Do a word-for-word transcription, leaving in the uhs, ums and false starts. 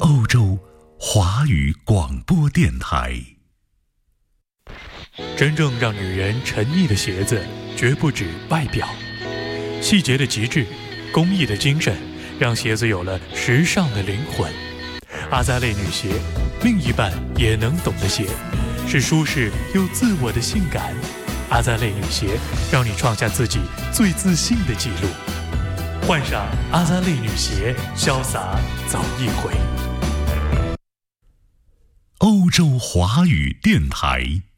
欧洲华语广播电台。 真正让女人沉溺的鞋子，绝不止外表。细节的极致，工艺的精神，让鞋子有了时尚的灵魂。阿扎蕾女鞋，另一半也能懂的鞋，是舒适又自我的性感。阿扎蕾女鞋，让你创下自己最自信的纪录。换上阿扎蕾女鞋，潇洒走一回。 欧洲华语电台。